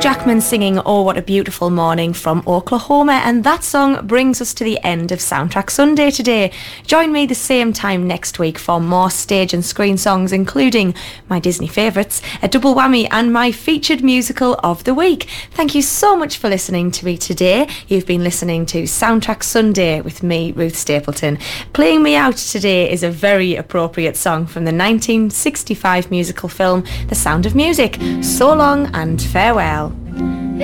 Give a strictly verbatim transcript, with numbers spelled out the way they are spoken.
Jackman singing Oh What a Beautiful Morning from Oklahoma, and that song brings us to the end of Soundtrack Sunday today. Join me the same time next week for more stage and screen songs, including my Disney favourites, a double whammy and my featured musical of the week. Thank you so much for listening to me today. You've been listening to Soundtrack Sunday with me, Ruth Stapleton. Playing me out today is a very appropriate song from the nineteen sixty-five musical film The Sound of Music. So long and farewell.